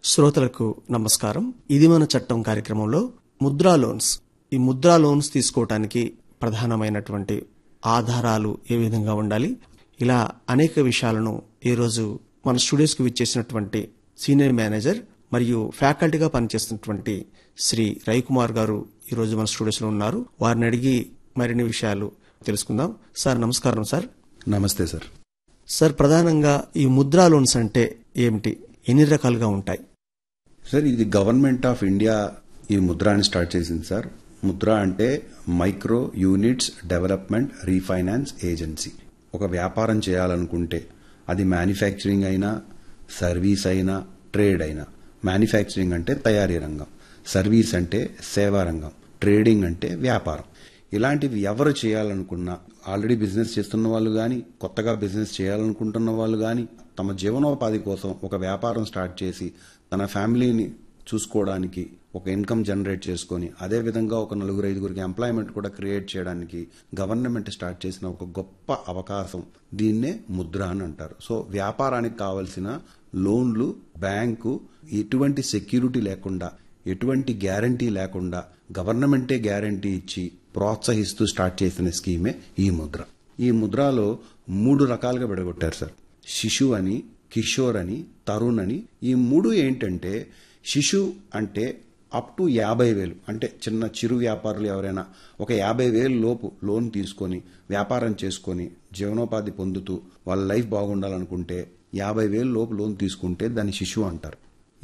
శ్రోతలకు నమస్కారం. ఇది మన చట్టం కార్యక్రమంలో ముద్రా లోన్స్, ఈ ముద్రా లోన్స్ తీసుకోవటానికి ప్రధానమైనటువంటి ఆధారాలు ఏ విధంగా ఉండాలి, ఇలా అనేక విషయాలను ఈరోజు మన స్టూడియోస్కి విచ్చేసినటువంటి సీనియర్ మేనేజర్ మరియు ఫ్యాకల్టీగా పనిచేస్తున్నటువంటి శ్రీ రవికుమార్ గారు ఈరోజు మన స్టూడియోస్లో ఉన్నారు. వారిని అడిగి మరిన్ని విషయాలు తెలుసుకుందాం. సార్ నమస్కారం. సార్ నమస్తే సార్. సార్, ప్రధానంగా ఈ ముద్రా లోన్స్ అంటే ఏమిటి, ఎన్ని రకాలుగా ఉంటాయి? సార్, ఇది గవర్నమెంట్ ఆఫ్ ఇండియా ఈ ముద్రాని స్టార్ట్ చేసింది సార్. ముద్ర అంటే micro units development refinance agency. ఒక వ్యాపారం చేయాలనుకుంటే అది మ్యానుఫ్యాక్చరింగ్ అయినా, సర్వీస్ అయినా, ట్రేడ్ అయినా. మ్యానుఫ్యాక్చరింగ్ అంటే తయారీ రంగం, సర్వీస్ అంటే సేవా రంగం, ట్రేడింగ్ అంటే వ్యాపారం. ఇలాంటివి ఎవరు చేయాలనుకున్నా, ఆల్రెడీ బిజినెస్ చేస్తున్న వాళ్ళు కానీ, కొత్తగా బిజినెస్ చేయాలనుకుంటున్న వాళ్ళు కానీ, తమ జీవనోపాధి కోసం ఒక వ్యాపారం స్టార్ట్ చేసి తన ఫ్యామిలీని చూసుకోవడానికి ఒక ఇన్కమ్ జనరేట్ చేసుకొని, అదేవిధంగా ఒక 4-5 ఎంప్లాయ్మెంట్ కూడా క్రియేట్ చేయడానికి గవర్నమెంట్ స్టార్ట్ చేసిన ఒక గొప్ప అవకాశం. దీన్నే ముద్ర అని అంటారు. సో వ్యాపారానికి కావలసిన లోన్లు బ్యాంకు ఎటువంటి సెక్యూరిటీ లేకుండా, ఎటువంటి గ్యారంటీ లేకుండా గవర్నమెంటే గ్యారంటీ ఇచ్చి ప్రోత్సహిస్తూ స్టార్ట్ చేసిన స్కీమే ఈ ముద్ర. ఈ ముద్రలో 3 రకాలుగా విడగొట్టారు సార్. శిశు అని, కిషోర్ అని, తరుణ్ అని. ఈ 3 ఏంటంటే, శిశు అంటే అప్ టు 50,000, అంటే చిన్న చిరు వ్యాపారులు ఎవరైనా ఒక 50,000 లోపు లోన్ తీసుకొని వ్యాపారం చేసుకొని జీవనోపాధి పొందుతూ వాళ్ళ లైఫ్ బాగుండాలనుకుంటే 50,000 లోపు లోన్ తీసుకుంటే దాన్ని శిశు అంటారు.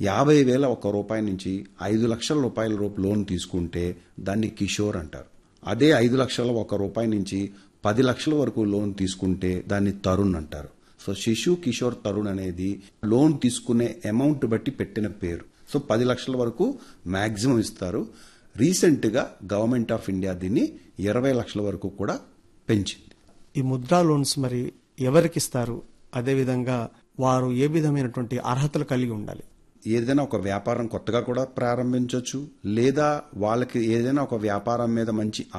50,000 రూపాయి నుంచి 5 లక్షల రూపాయల లోపు లోన్ తీసుకుంటే దాన్ని కిషోర్ అంటారు. అదే 5 లక్షల రూపాయి నుంచి 10 లక్షల వరకు లోన్ తీసుకుంటే దాన్ని తరుణ్ అంటారు. సో శిశు, కిషోర్, తరుణ్ అనేది లోన్ తీసుకునే అమౌంట్ బట్టి పెట్టిన పేరు. సో 10 లక్షల వరకు మాక్సిమం ఇస్తారు. రీసెంట్ గా గవర్నమెంట్ ఆఫ్ ఇండియా దీన్ని 20 లక్షల వరకు కూడా పెంచింది. ఈ ముద్రా లోన్స్ మరి ఎవరికి ఇస్తారు, అదేవిధంగా వారు ఏ విధమైనటువంటి అర్హతలు కలిగి ఉండాలి? ఏదైనా ఒక వ్యాపారం కొత్తగా కూడా ప్రారంభించవచ్చు, లేదా వాళ్ళకి ఏదైనా ఒక వ్యాపారం మీద మంచి